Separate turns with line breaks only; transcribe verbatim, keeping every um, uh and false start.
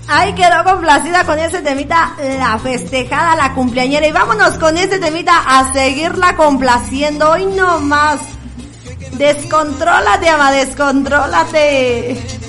Ahí quedó complacida con ese temita, la festejada, la cumpleañera. Y vámonos con ese temita a seguirla complaciendo. Hoy no más. Descontrólate, ama, descontrólate.